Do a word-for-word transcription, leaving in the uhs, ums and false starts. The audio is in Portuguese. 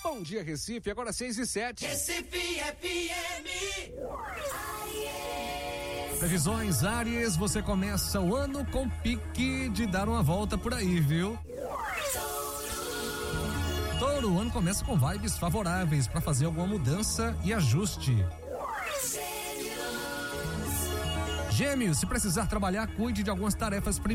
Bom dia, Recife, agora seis e sete. Recife F M. Previsões, Áries, você começa o ano com pique de dar uma volta por aí, viu? Touro, o ano começa com vibes favoráveis para fazer alguma mudança e ajuste. Gêmeos, se precisar trabalhar, cuide de algumas tarefas primeiro.